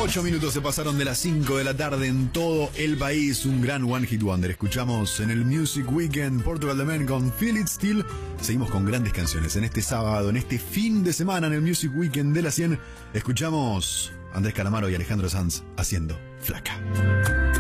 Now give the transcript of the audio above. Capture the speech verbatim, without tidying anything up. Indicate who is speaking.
Speaker 1: Ocho minutos se pasaron de las cinco de la tarde en todo el país. Un gran One Hit Wonder. Escuchamos en el Music Weekend Portugal The Man con Feel It Still. Seguimos con grandes canciones. En este sábado, en este fin de semana, en el Music Weekend de la cien, escuchamos a Andrés Calamaro y Alejandro Sanz haciendo Flaca.